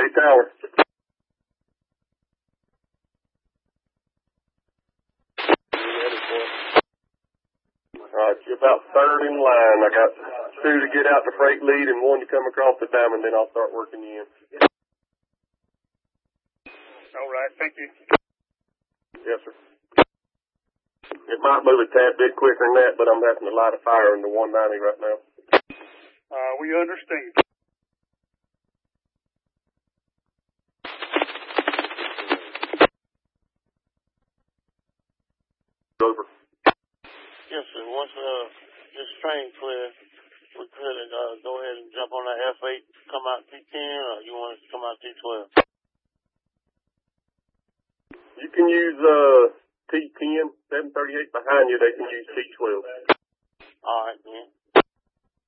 tower. Alright, you're about third in line. I got 2 to get out the freight lead and 1 to come across the diamond, then I'll start working you in. Alright, thank you. Yes, sir. It might move a tad bit quicker than that, but I'm having to light a fire in the 190 right now. We understand. Over. Yes, sir. Once this train clears, we could go ahead and jump on that F8, come out T10, or you want us to come out T12? You can use T10, 738 behind you. They can use T12. All right, man.